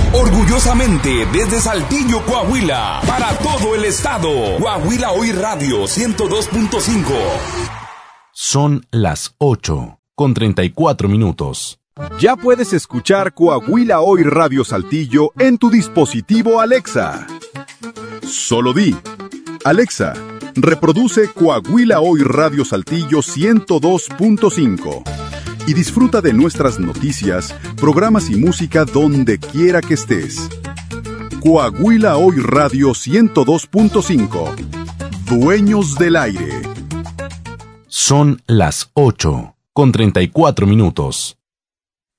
Orgullosamente desde Saltillo, Coahuila, para todo el estado. Coahuila Hoy Radio 102.5. Son las 8:34. Ya puedes escuchar Coahuila Hoy Radio Saltillo en tu dispositivo Alexa. Solo di: Alexa, reproduce Coahuila Hoy Radio Saltillo 102.5 y disfruta de nuestras noticias, programas y música donde quiera que estés. Coahuila Hoy Radio 102.5. Dueños del aire. Son las 8:34.